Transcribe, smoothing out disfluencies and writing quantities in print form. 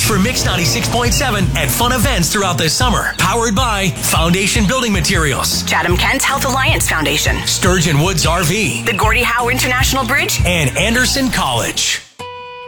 for Mix 96.7 at fun events throughout the summer. Powered by Foundation Building Materials, Chatham Kent Health Alliance Foundation, Sturgeon Woods RV, the Gordie Howe International Bridge, and Anderson College.